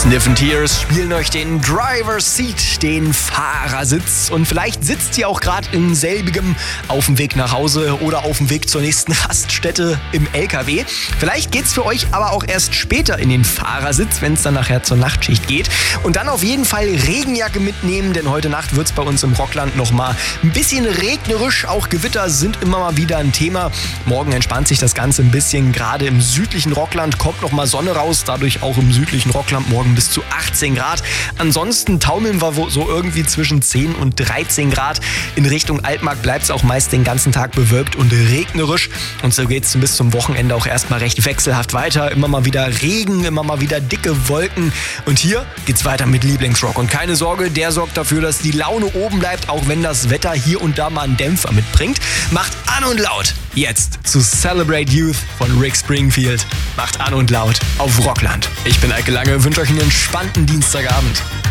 Sniff and Tears spielen euch den Driver's Seat, den Fahrersitz. Und vielleicht sitzt ihr auch gerade in selbigem auf dem Weg nach Hause oder auf dem Weg zur nächsten Raststätte im LKW. Vielleicht geht's für euch aber auch erst später in den Fahrersitz, wenn es dann nachher zur Nachtschicht geht. Und dann auf jeden Fall Regenjacke mitnehmen, denn heute Nacht wird's bei uns im Rockland nochmal ein bisschen regnerisch. Auch Gewitter sind immer mal wieder ein Thema. Morgen entspannt sich das Ganze ein bisschen. Gerade im südlichen Rockland kommt nochmal Sonne raus. Dadurch auch im südlichen Rockland morgen bis zu 18 Grad. Ansonsten taumeln wir so irgendwie zwischen 10 und 13 Grad. In Richtung Altmark bleibt es auch meist den ganzen Tag bewölkt und regnerisch. Und so geht es bis zum Wochenende auch erstmal recht wechselhaft weiter. Immer mal wieder Regen, immer mal wieder dicke Wolken. Und hier geht's weiter mit Lieblingsrock. Und keine Sorge, der sorgt dafür, dass die Laune oben bleibt, auch wenn das Wetter hier und da mal einen Dämpfer mitbringt. Macht an und laut jetzt zu Celebrate Youth von Rick Springfield. Macht an und laut auf Rockland. Ich bin Eike Lange, wünsche euch einen entspannten Dienstagabend.